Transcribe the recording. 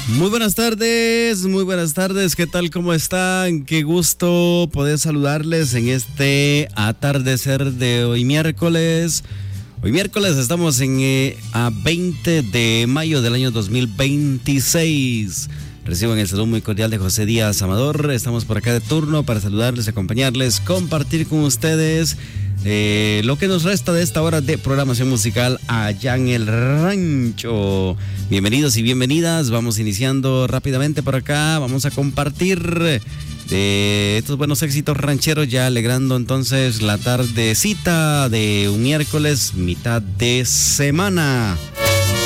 Muy buenas tardes, ¿qué tal? ¿Cómo están? Qué gusto poder saludarles en este atardecer de hoy miércoles. Hoy miércoles estamos a 20 de mayo del año 2026. Reciban el saludo muy cordial de José Díaz Amador. Estamos por acá de turno para saludarles, acompañarles, compartir con ustedes lo que nos resta de esta hora de programación musical allá en el rancho. Bienvenidos y bienvenidas. Vamos iniciando rápidamente por acá. Vamos a compartir de estos buenos éxitos rancheros, ya alegrando entonces la tardecita de un miércoles, mitad de semana.